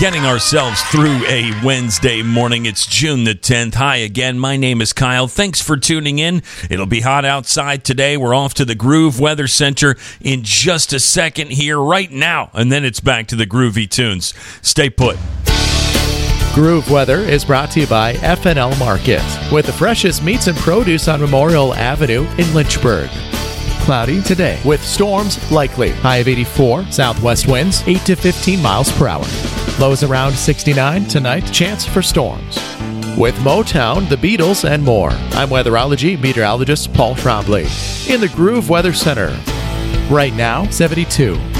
getting ourselves through a Wednesday morning. It's June the 10th. Hi again. My name is Kyle. Thanks for tuning in. It'll be hot outside today. We're off to the Groove Weather Center in just a second here, right now. And then it's back to the groovy tunes. Stay put. Groove Weather is brought to you by FNL Market, with the freshest meats and produce on Memorial Avenue in Lynchburg. Cloudy today, with storms likely. High of 84, southwest winds 8 to 15 miles per hour. Lows around 69 tonight, chance for storms. With Motown, the Beatles, and more, I'm weatherology meteorologist Paul Trombley in the Groove Weather Center. Right now, 72.